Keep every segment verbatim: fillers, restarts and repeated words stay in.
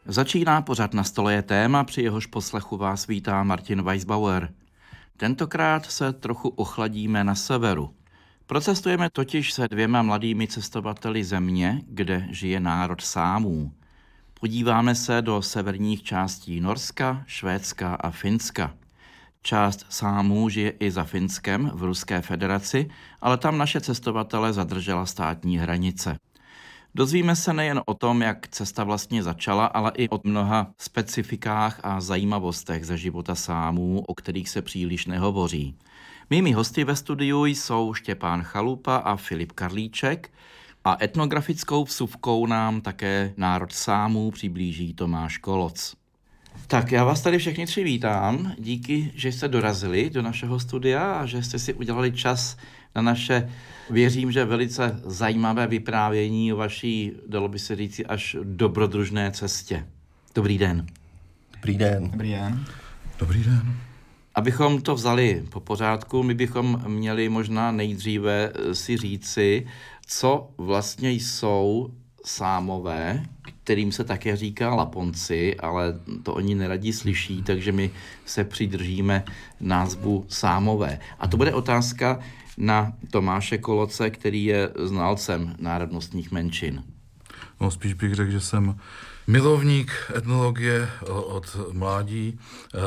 Začíná pořad Na stole je téma, při jehož poslechu vás vítá Martin Weisbauer. Tentokrát se trochu ochladíme na severu. Procestujeme totiž se dvěma mladými cestovateli země, kde žije národ Sámů. Podíváme se do severních částí Norska, Švédska a Finska. Část Sámů žije i za Finskem v Ruské federaci, ale tam naše cestovatele zadržela státní hranice. Dozvíme se nejen o tom, jak cesta vlastně začala, ale i o mnoha specifikách a zajímavostech ze života Sámů, o kterých se příliš nehovoří. Mými hosty ve studiu jsou Štěpán Chalupa a Filip Karlíček a etnografickou vsuvkou nám také národ Sámů přiblíží Tomáš Koloc. Tak já vás tady všechny tři vítám. Díky, že jste dorazili do našeho studia a že jste si udělali čas na naše, věřím, že velice zajímavé vyprávění o vaší, dalo by se říci, až dobrodružné cestě. Dobrý den. Dobrý den. Dobrý den. Dobrý den. Abychom to vzali po pořádku, my bychom měli možná nejdříve si říci, co vlastně jsou Sámové, kterým se také říká Laponci, ale to oni neradí slyší, takže my se přidržíme názvu Sámové. A to bude otázka na Tomáše Koloce, který je znalcem národnostních menšin. No, spíš bych řekl, že jsem milovník etnologie od mládí.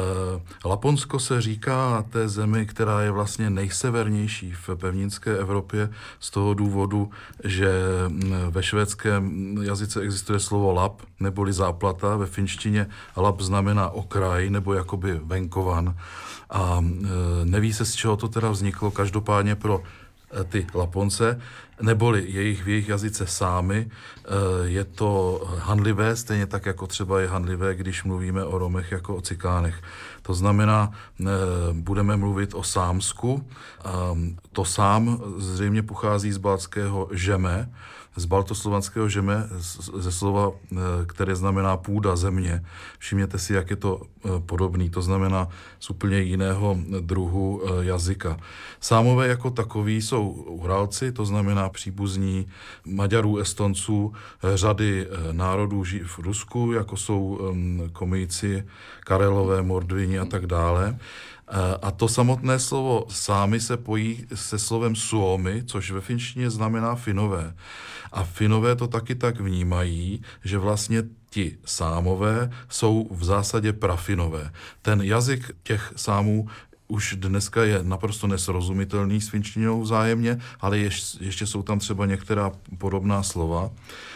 Laponsko se říká té zemi, která je vlastně nejsevernější v pevninské Evropě z toho důvodu, že ve švédském jazyce existuje slovo lap, neboli záplata. Ve finštině lap znamená okraj nebo jakoby venkovan. A neví se, z čeho to teda vzniklo, každopádně pro ty Laponce, neboli jejich v jejich jazyce Sámy, je to hanlivé, stejně tak jako třeba je hanlivé, když mluvíme o Romech jako o Cikánech. To znamená, budeme mluvit o Sámsku. To Sám zřejmě pochází z baltského žeme, z baltoslovanského žeme, ze slova, které znamená půda, země. Všimněte si, jak je to podobný, to znamená z úplně jiného druhu jazyka. Sámové jako takoví jsou Uralci, to znamená příbuzní Maďarů, Estonců, řady národů v Rusku, jako jsou Komijci, Karelové, Mordvini a tak dále. A to samotné slovo Sámy se pojí se slovem Suomi, což ve finštině znamená Finové. A Finové to taky tak vnímají, že vlastně ti Sámové jsou v zásadě prafinové. Ten jazyk těch Sámů už dneska je naprosto nesrozumitelný s finštinou vzájemně, ale ještě, ještě jsou tam třeba některá podobná slova.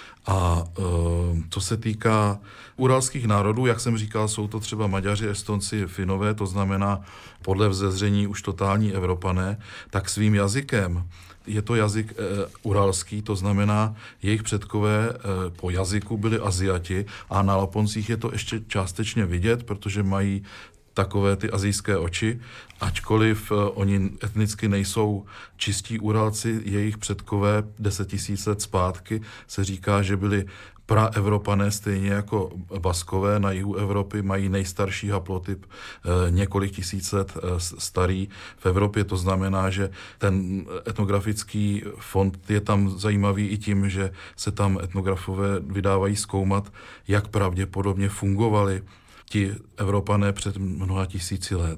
A e, co se týká uralských národů, jak jsem říkal, jsou to třeba Maďaři, Estonci, Finové, to znamená podle vzezření už totální Evropané, tak svým jazykem je to jazyk e, uralský, to znamená jejich předkové e, po jazyku byli Aziati a na Laponcích je to ještě částečně vidět, protože mají takové ty asijské oči, ačkoliv uh, oni etnicky nejsou čistí Uralci, jejich předkové deset tisíc let zpátky se říká, že byli praevropané, stejně jako Baskové na jihu Evropy, mají nejstarší haplotyp uh, několik tisíc let uh, starý v Evropě. To znamená, že ten etnografický fond je tam zajímavý i tím, že se tam etnografové vydávají zkoumat, jak pravděpodobně fungovali ti Evropané před mnoha tisíci let.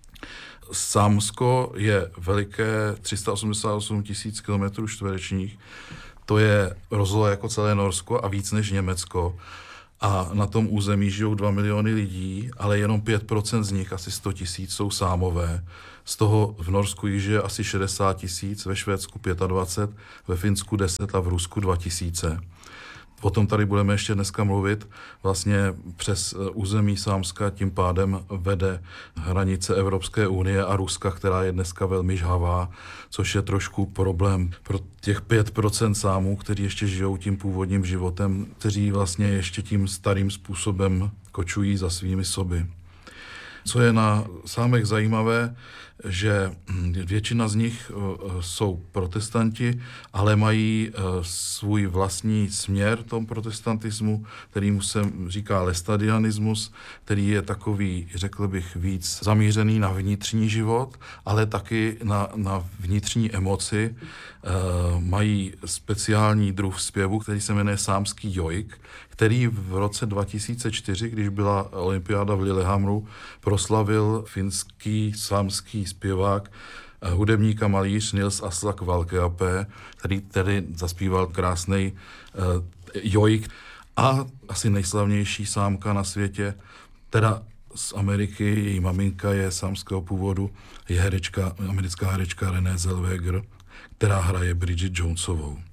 Sámsko je veliké tři sta osmdesát osm tisíc kilometrů čtverečních. To je rozloha jako celé Norsko a víc než Německo. A na tom území žijou dva miliony lidí, ale jenom pět procent z nich, asi sto tisíc, jsou Sámové. Z toho v Norsku jich žije asi šedesát tisíc, ve Švédsku dvacet pět, ve Finsku deset a v Rusku dva tisíce. O tom tady budeme ještě dneska mluvit. Vlastně přes území Sámska tím pádem vede hranice Evropské unie a Ruska, která je dneska velmi žhavá, což je trošku problém pro těch pět procent Sámů, kteří ještě žijou tím původním životem, kteří vlastně ještě tím starým způsobem kočují za svými soby. Co je na Sámech zajímavé, že většina z nich jsou protestanti, ale mají svůj vlastní směr tom protestantismu, kterýmu se říká lestadianismus, který je takový, řekl bych, víc zamířený na vnitřní život, ale taky na, na vnitřní emoci. Mají speciální druh zpěvu, který se jmenuje sámský jojk. který v roce dva tisíce čtyři, když byla olympiáda v Lillehammeru, proslavil finský sámský zpěvák, hudebník a malíř Nils Aslak Valkeapää, který tedy zaspíval krásný uh, jojk, a asi nejslavnější sámka na světě, teda z Ameriky, její maminka je sámského původu, je herečka, americká herečka Renée Zellweger, která hraje Bridget Jonesovou. Uh,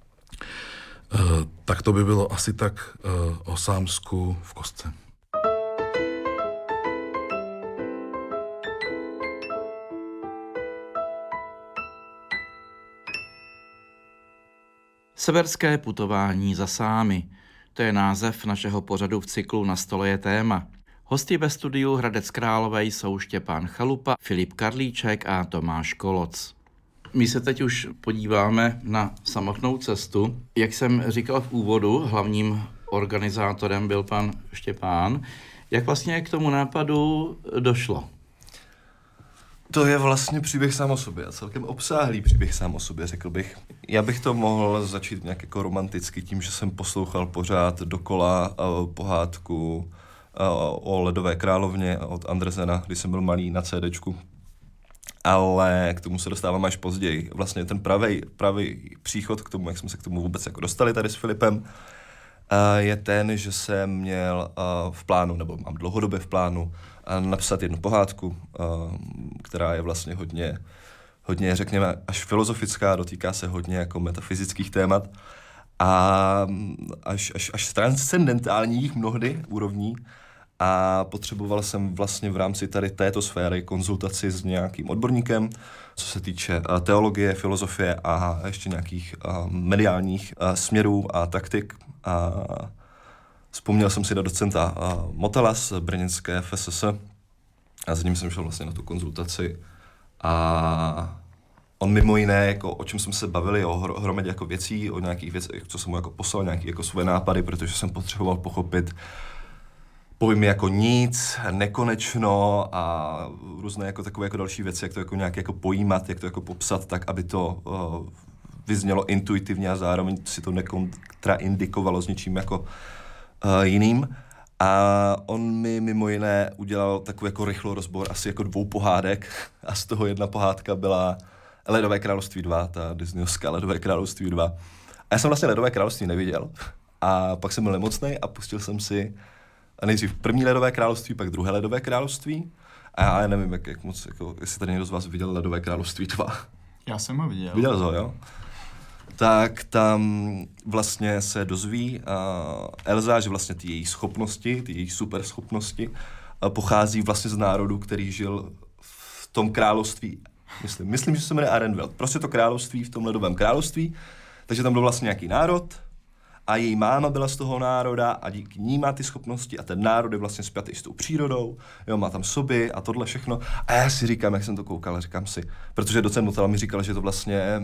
tak to by bylo asi tak uh, o Sámsku v kostce. Severské putování za Sámy. To je název našeho pořadu v cyklu Na stole je téma. Hosty ve studiu Hradec Králové jsou Štěpán Chalupa, Filip Karlíček a Tomáš Koloc. My se teď už podíváme na samotnou cestu. Jak jsem říkal v úvodu, hlavním organizátorem byl pan Štěpán. Jak vlastně k tomu nápadu došlo? To je vlastně příběh sám o sobě, celkem obsáhlý příběh sám o sobě, řekl bych. Já bych to mohl začít nějak jako romanticky tím, že jsem poslouchal pořád dokola pohádku uh, o Ledové královně od Andersena, když jsem byl malý na CDčku. Ale k tomu se dostávám až později. Vlastně ten pravej, pravý příchod k tomu, jak jsme se k tomu vůbec jako dostali tady s Filipem, uh, je ten, že jsem měl uh, v plánu, nebo mám dlouhodobě v plánu, napsat jednu pohádku, která je vlastně hodně, hodně, řekněme, až filozofická, dotýká se hodně jako metafyzických témat a až, až, až transcendentálních mnohdy úrovní. A potřeboval jsem vlastně v rámci tady této sféry konzultaci s nějakým odborníkem, co se týče teologie, filozofie a ještě nějakých mediálních směrů a taktik. A vzpomněl jsem si na docenta Motela z brněnské F S S a s ním jsem šel vlastně na tu konzultaci a on mimo jiné, jako, o čem jsme se bavili, o hromadě jako věcí, o nějakých věcech, co jsem mu jako poslal, nějaké jako své nápady, protože jsem potřeboval pochopit pojmy jako nic, nekonečno a různé jako takové jako další věci, jak to jako nějak jako pojímat, jak to jako popsat tak, aby to uh, vyznělo intuitivně a zároveň si to nekontraindikovalo s něčím jako Uh, jiným. A on mi mimo jiné udělal takový jako rychlý rozbor asi jako dvou pohádek a z toho jedna pohádka byla Ledové království dva, ta disneyovská Ledové království dva. A já jsem vlastně Ledové království neviděl a pak jsem byl nemocnej a pustil jsem si a nejdřív první Ledové království, pak druhé Ledové království a já nevím, jak, jak moc, jako, jestli tady někdo z vás viděl Ledové království dva. Já jsem ho viděl. Viděl jsi ho, jo? Tak tam vlastně se dozví uh, Elza, že vlastně ty její schopnosti, ty její super schopnosti uh, pochází vlastně z národu, který žil v tom království, myslím, myslím, že se jmenuje Arendelle. Prostě to království v tom ledovém království, takže tam byl vlastně nějaký národ a její máma byla z toho národa a díky ní má ty schopnosti a ten národ je vlastně spjatý s tou přírodou, jo, má tam soby a tohle všechno. A já si říkám, jak jsem to koukal, říkám si, protože docent Motel mi říkal, že to vlastně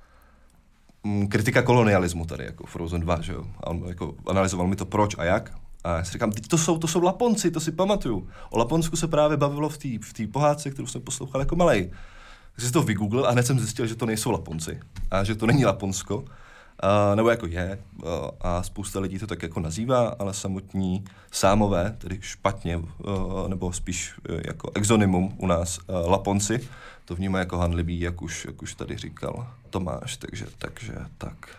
kritika kolonialismu tady, jako Frozen dva, že jo. A on jako analyzoval mi to proč a jak. A já si říkám, to jsou, to jsou Laponci, to si pamatuju. O Laponsku se právě bavilo v té v té pohádce, kterou jsem poslouchal jako malej. Takže si to vygooglil a hned jsem zjistil, že to nejsou Laponci. A že to není Laponsko. A, nebo jako je. A, a spousta lidí to tak jako nazývá, ale samotní Sámové, tedy špatně, nebo spíš jako exonymum u nás Laponci, to vnímá jako hanlivý, jak už, jak už tady říkal Tomáš, takže, takže tak.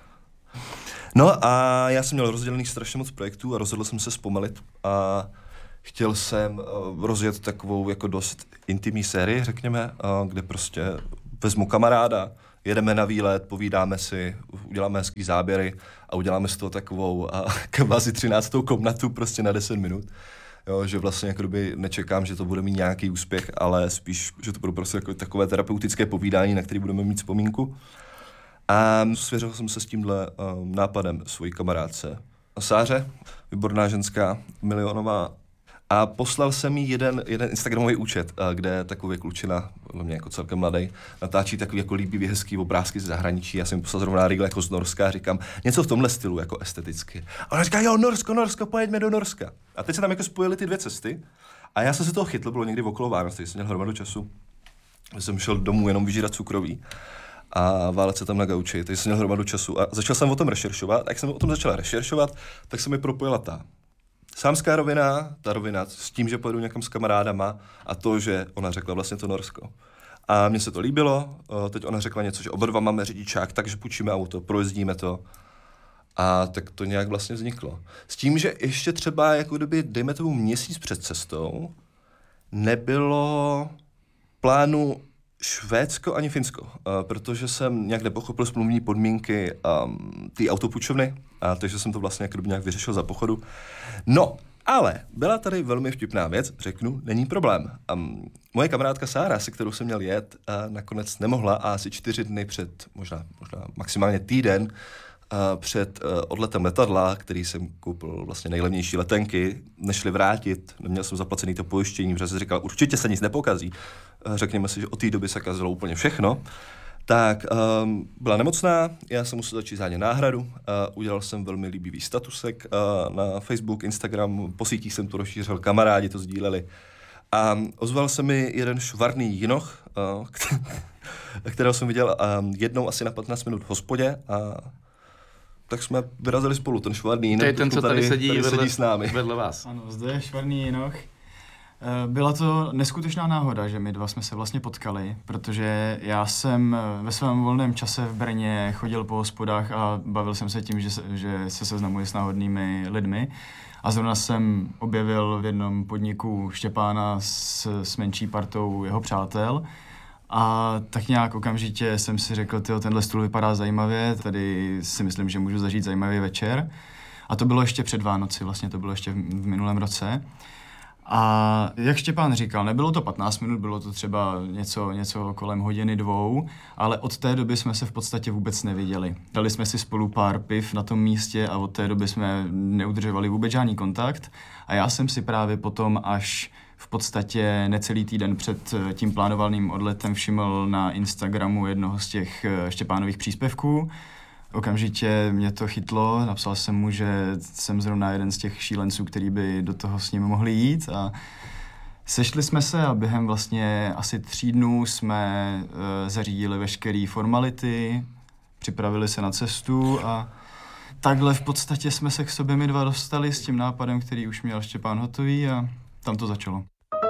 No a já jsem měl rozdělených strašně moc projektů a rozhodl jsem se zpomalit a chtěl jsem uh, rozjet takovou jako dost intimní sérii, řekněme, uh, kde prostě vezmu kamaráda, jedeme na výlet, povídáme si, uděláme hezký záběry a uděláme z toho takovou uh, kvazi třináctou komnatu prostě na deset minut. Jo, že vlastně jako doby nečekám, že to bude mít nějaký úspěch, ale spíš, že to bude prostě jako takové terapeutické povídání, na který budeme mít vzpomínku. A svěřil jsem se s tímhle um, nápadem svojí kamarádce Sáře, výborná ženská, milionová. A poslal jsem jí jeden, jeden instagramový účet, kde takový klučina, mě jako celkem mladý, natáčí takový jako líbivý, hezký obrázky z zahraničí. Já jsem jim poslal zrovna rýgle jako z Norska a říkám něco v tomhle stylu, jako esteticky. A ona říká, jo, Norsko, Norsko, pojeďme do Norska. A teď se tam jako spojily ty dvě cesty a já jsem se toho chytl, bylo někdy okolo Vánoc, jsem měl hromadu času. Jsem šel domů jenom vyžírat cukroví. a válet se tam na gauči, takže jsem měl hromadu času a začal jsem o tom rešeršovat. A jak jsem o tom začal rešeršovat, tak se mi propojila ta sámská rovina, ta rovina s tím, že pojedu někam s kamarádama a to, že ona řekla vlastně to Norsko. A mně se to líbilo, teď ona řekla něco, že oba dva máme řidičák, takže půjčíme auto, projezdíme to. A tak to nějak vlastně vzniklo. S tím, že ještě třeba, jako kdyby, dejme tomu měsíc před cestou, nebylo plánu Švédsko ani Finsko, uh, protože jsem nějak nepochopil smluvní podmínky um, té autopůjčovny, a takže jsem to vlastně jako kdyby nějak vyřešil za pochodu. No, ale byla tady velmi vtipná věc, řeknu, není problém. Um, moje kamarádka Sára, se kterou jsem měl jet, uh, nakonec nemohla a asi čtyři dny před, možná, možná maximálně týden, Uh, před uh, odletem letadla, který jsem koupil vlastně nejlevnější letenky, nešli vrátit, neměl jsem zaplacený to pojištění, protože jsem říkal, určitě se nic nepokazí. Uh, řekněme si, že od té doby se kazilo úplně všechno. Tak um, byla nemocná, já jsem musel začít zánět náhradu, uh, udělal jsem velmi líbivý statusek uh, na Facebook, Instagram, po sítích jsem to rozšířil, kamarádi to sdíleli. A ozval se mi jeden švarný jinoch, uh, kterého jsem viděl um, jednou asi na patnáct minut v hospodě a tak jsme vyrazili spolu, ten švarný jinoch. To je ten, co tady, tady, sedí, tady vedle, sedí s námi. Vedle vás. Ano, zde je švarný jinoch. Byla to neskutečná náhoda, že my dva jsme se vlastně potkali, protože já jsem ve svém volném čase v Brně chodil po hospodách a bavil jsem se tím, že se, že se seznamuji s náhodnými lidmi. A zrovna jsem objevil v jednom podniku Štěpána s, s menší partou jeho přátel. A tak nějak okamžitě jsem si řekl, tyjo, tenhle stůl vypadá zajímavě, tady si myslím, že můžu zažít zajímavý večer. A to bylo ještě před Vánoci, vlastně to bylo ještě v minulém roce. A jak Štěpán říkal, nebylo to patnáct minut, bylo to třeba něco, něco kolem hodiny, dvou, ale od té doby jsme se v podstatě vůbec neviděli. Dali jsme si spolu pár piv na tom místě a od té doby jsme neudržovali vůbec žádný kontakt. A já jsem si právě potom až v podstatě necelý týden před tím plánovaným odletem všiml na Instagramu jednoho z těch Štěpánových příspěvků. Okamžitě mě to chytlo, napsal jsem mu, že jsem zrovna jeden z těch šílenců, který by do toho s ním mohli jít a sešli jsme se a během vlastně asi tří dnů jsme e, zařídili veškeré formality, připravili se na cestu a takhle v podstatě jsme se k sobě my dva dostali s tím nápadem, který už měl Štěpán hotový a tam to začalo.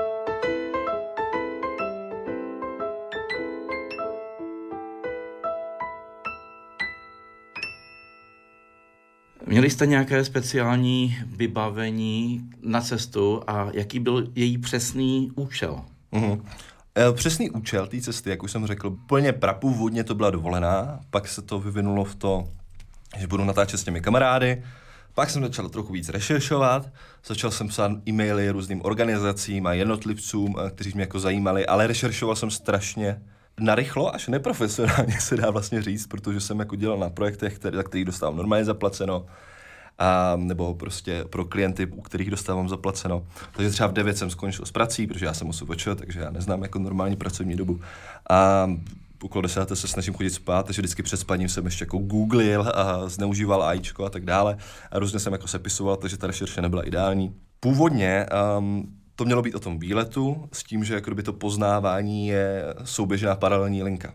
Měli jste nějaké speciální vybavení na cestu a jaký byl její přesný účel? Mm-hmm. E, přesný účel té cesty, jak už jsem řekl, plně prapůvodně to byla dovolená, pak se to vyvinulo v to, že budu natáčet s těmi kamarády, pak jsem začal trochu víc rešeršovat, začal jsem psát e-maily různým organizacím a jednotlivcům, kteří mě jako zajímali, ale rešeršoval jsem strašně narychlo, až neprofesionálně se dá vlastně říct, protože jsem jako dělal na projektech, který, za kterých dostávám normálně zaplaceno, a, nebo prostě pro klienty, u kterých dostávám zaplaceno. Takže třeba v devět jsem skončil s prací, protože já jsem O S V Č, takže já neznám jako normální pracovní dobu. A okolo desáté se snažím chodit spát, takže vždycky před spaním jsem ještě jako googlil a zneužíval AIčko a tak dále. A různě jsem jako sepisoval, takže ta rešerše nebyla ideální. Původně um, to mělo být o tom výletu, s tím, že jako by to poznávání je souběžná paralelní linka.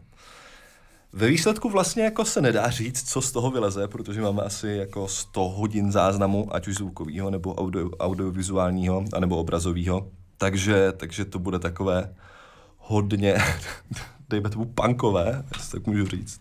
Ve výsledku vlastně jako se nedá říct, co z toho vyleze, protože máme asi jako sto hodin záznamu, ať už zvukového, nebo audio, audiovizuálního, anebo obrazového. Takže, takže to bude takové hodně, dejme tomu punkové, jestli tak můžu říct.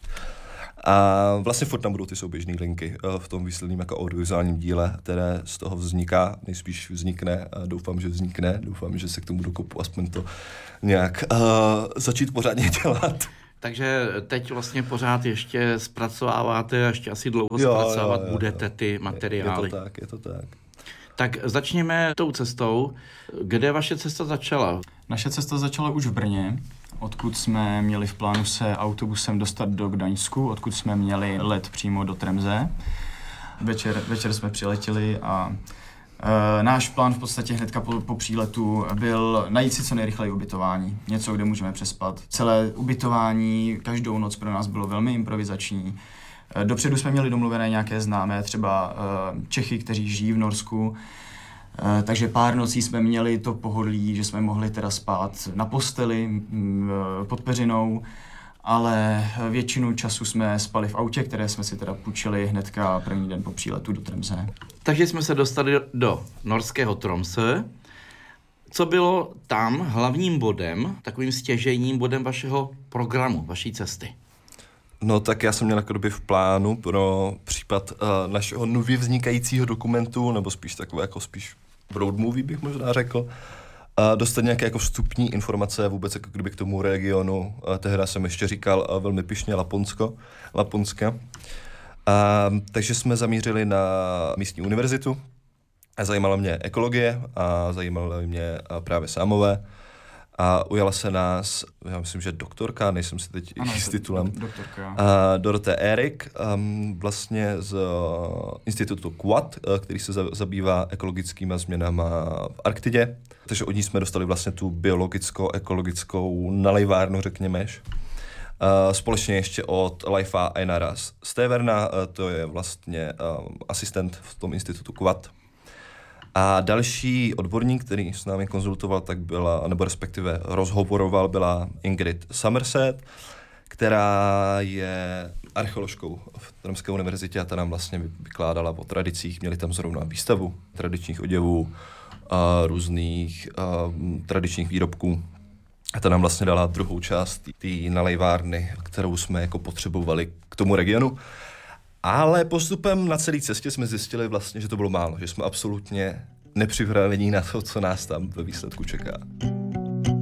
A vlastně furt tam budou ty souběžné linky v tom výsledném jako audiovizuálním díle, které z toho vzniká, nejspíš vznikne a doufám, že vznikne, doufám, že se k tomu dokopu aspoň to nějak uh, začít pořádně dělat. Takže teď vlastně pořád ještě zpracováváte, ještě asi dlouho jo, zpracovat jo, jo, budete jo. ty materiály. Je to tak, je to tak. Tak začněme tou cestou. Kde vaše cesta začala? Naše cesta začala už v Brně, odkud jsme měli v plánu se autobusem dostat do Gdaňsku, odkud jsme měli let přímo do Tremze. Večer, večer jsme přiletěli a e, náš plán v podstatě hnedka po, po příletu byl najít si co nejrychleji ubytování. Něco, kde můžeme přespat. Celé ubytování každou noc pro nás bylo velmi improvizační. E, dopředu jsme měli domluvené nějaké známé, třeba e, Čechy, kteří žijí v Norsku. Uh, takže pár nocí jsme měli to pohodlí, že jsme mohli teda spát na posteli, m, pod peřinou ale většinu času jsme spali v autě, které jsme si teda půjčili hnedka první den po příletu do Tromsø. Takže jsme se dostali do norského Tromsø. Co bylo tam hlavním bodem, takovým stěžejním bodem vašeho programu, vaší cesty? No tak já jsem měl jako doby v plánu pro případ uh, našeho nově vznikajícího dokumentu, nebo spíš takové jako spíš road movie bych možná řekl, uh, dostat nějaké jako vstupní informace vůbec jako kdyby k tomu regionu. Uh, tehdy jsem ještě říkal uh, velmi pyšně Laponsko, Laponska. Uh, takže jsme zamířili na místní univerzitu. Zajímala mě ekologie a zajímala mě uh, právě sámové. A ujala se nás, já myslím, že doktorka, nejsem si teď ano, s titulem, doktorka. Uh, Dorothée Erik, um, vlastně z uh, institutu Quad, uh, který se za, zabývá ekologickými změnama v Arktidě. Takže od ní jsme dostali vlastně tu biologicko-ekologickou nalejvárnu, řekněme. Uh, společně ještě od Leifa Einara Steverna, uh, to je vlastně uh, asistent v tom institutu Quad. A další odborník, který s námi konzultoval, tak byla, nebo respektive rozhovoroval, byla Ingrid Somerset, která je archeoložkou v Tromské univerzitě a ta nám vlastně vykládala o tradicích. Měli tam zrovna výstavu tradičních oděvů, a různých a, tradičních výrobků. A ta nám vlastně dala druhou část té nalejvárny, kterou jsme jako potřebovali k tomu regionu. Ale postupem na celé cestě jsme zjistili vlastně, že to bylo málo, že jsme absolutně nepřipravení na to, co nás tam ve výsledku čeká.